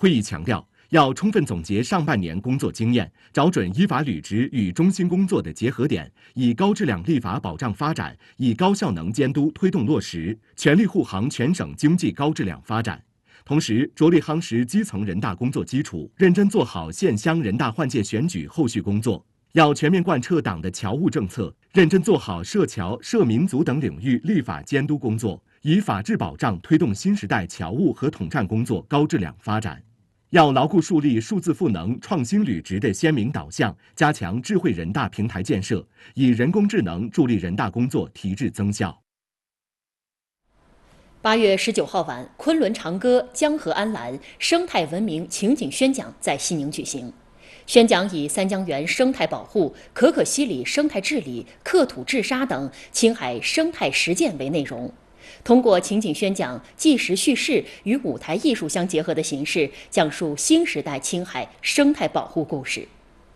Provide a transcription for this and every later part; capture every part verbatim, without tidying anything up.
会议强调，要充分总结上半年工作经验，找准依法履职与中心工作的结合点，以高质量立法保障发展，以高效能监督推动落实，全力护航全省经济高质量发展。同时，着力夯实基层人大工作基础，认真做好县乡人大换届选举后续工作。要全面贯彻党的侨务政策，认真做好涉侨、涉民族等领域立法监督工作，以法治保障推动新时代侨务和统战工作高质量发展。要牢固树立数字赋能、创新履职的鲜明导向，加强智慧人大平台建设，以人工智能助力人大工作提质增效。 八月十九号晚，昆仑长歌江河安澜生态文明情景宣讲在西宁举行。宣讲以三江源生态保护、可可西里生态治理、克土治沙等青海生态实践为内容，通过情景宣讲、纪实叙事与舞台艺术相结合的形式，讲述新时代青海生态保护故事。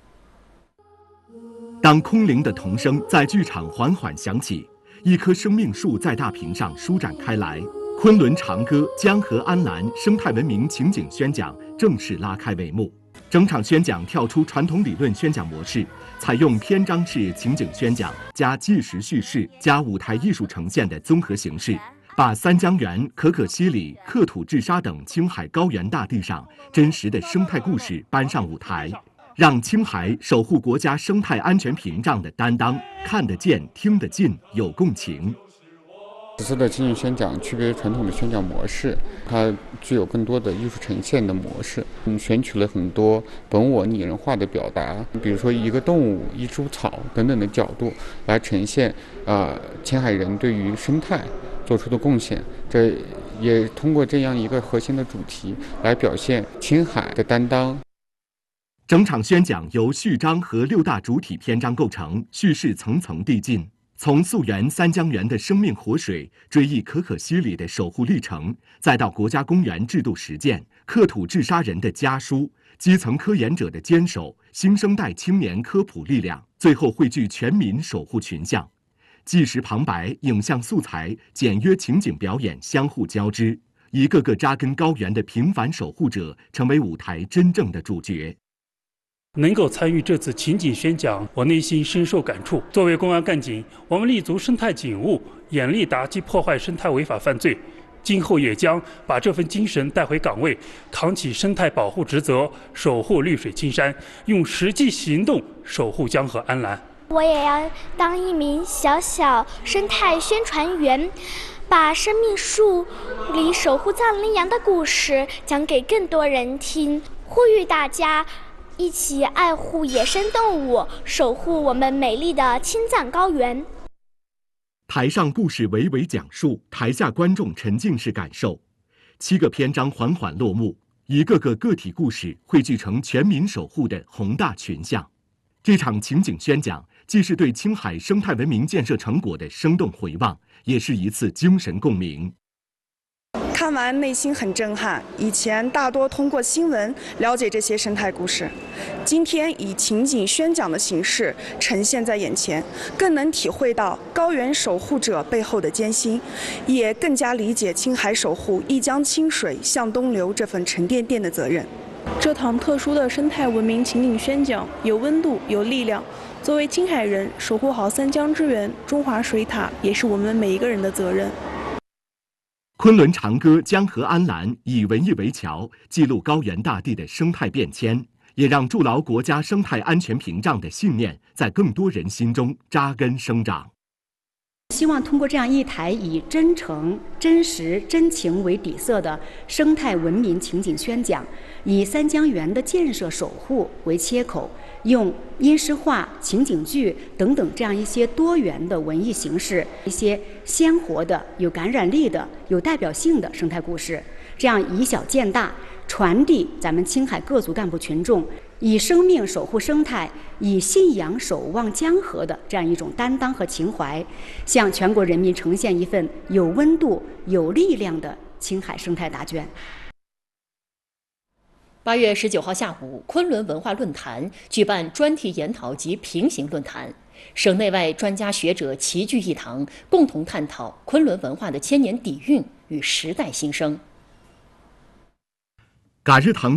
当空灵的童声在剧场缓缓响起，一棵生命树在大屏上舒展开来，昆仑长歌江河安澜生态文明情景宣讲正式拉开帷幕。整场宣讲跳出传统理论宣讲模式，采用篇章式情景宣讲加纪实叙事加舞台艺术呈现的综合形式，把三江源、可可西里、克土治沙等青海高原大地上真实的生态故事搬上舞台，让青海守护国家生态安全屏障的担当看得见、听得进、有共情。 此次的情景宣讲区别于传统的宣讲模式，它具有更多的艺术呈现的模式，嗯，选取了很多本我拟人化的表达，比如说一个动物、一株草等等的角度来呈现，呃，青海人对于生态做出的贡献。这也通过这样一个核心的主题来表现青海的担当。 整场宣讲由序章和六大主体篇章构成，叙事层层递进。从溯源三江源的生命活水，追忆可可西里的守护历程，再到国家公园制度实践、克土治沙人的家书、基层科研者的坚守、新生代青年科普力量，最后汇聚全民守护群像。纪实旁白、影像素材、简约情景表演相互交织，一个个扎根高原的平凡守护者，成为舞台真正的主角。 能够参与这次情景宣讲，我内心深受感触。作为公安干警，我们立足生态警务，严厉打击破坏生态违法犯罪。今后也将把这份精神带回岗位，扛起生态保护职责，守护绿水青山，用实际行动守护江河安澜。 我也要当一名小小生态宣传员，把生命树里守护藏羚羊的故事讲给更多人听，呼吁大家一起爱护野生动物，守护我们美丽的青藏高原。 台上故事娓娓讲述，台下观众沉浸式感受。七个篇章缓缓落幕，一个个个体故事汇聚成全民守护的宏大群像。这场情景宣讲既是对青海生态文明建设成果的生动回望，也是一次精神共鸣。 看完内心很震撼，以前大多通过新闻了解这些生态故事，今天以情景宣讲的形式呈现在眼前，更能体会到高原守护者背后的艰辛，也更加理解青海守护一江清水向东流这份沉甸甸的责任。 这堂特殊的生态文明情景宣讲有温度、有力量。作为青海人，守护好三江之源、中华水塔，也是我们每一个人的责任。 昆仑长歌江河安澜以文艺为桥，记录高原大地的生态变迁，也让筑牢国家生态安全屏障的信念在更多人心中扎根生长。 希望通过这样一台以真诚、真实、真情为底色的生态文明情景宣讲，以三江源的建设守护为切口，用音诗画、情景剧等等这样一些多元的文艺形式，一些鲜活的、有感染力的、有代表性的生态故事，这样以小见大，传递咱们青海各族干部群众以生命守护生态，以信仰守望江河的这样一种担当和情怀，向全国人民呈现一份有温度、有力量的青海生态答卷。 八月十九号下午，昆仑文化论坛举办专题研讨及平行论坛，省内外专家学者齐聚一堂，共同探讨昆仑文化的千年底蕴与时代新生。 嘎日堂